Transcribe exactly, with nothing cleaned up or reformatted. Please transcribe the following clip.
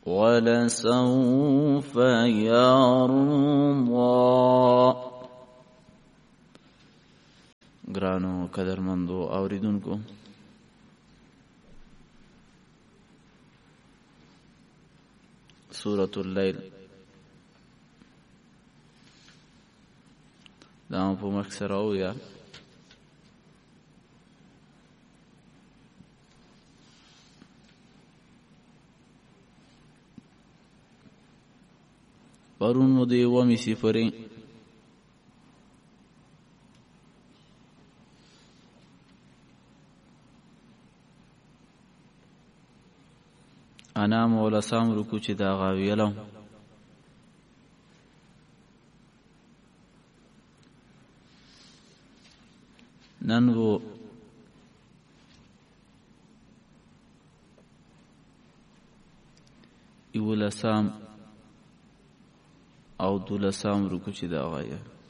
ولسوف يرضى. ګرانو قدرمندو اوریدونکو، سورة اللیل دا مو په مخ سره وویل. پرون مو د یومې سپرې انام ولسام رکو چې دا غاویلم نن و یولسام او دولسام رکو چې دا غایا